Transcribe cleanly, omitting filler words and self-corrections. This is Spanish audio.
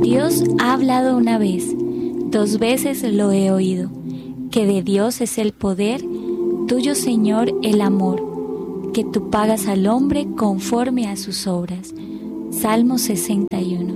Dios ha hablado una vez, 2 veces lo he oído, que de Dios es el poder, tuyo Señor el amor, que tú pagas al hombre conforme a sus obras. Salmo 61.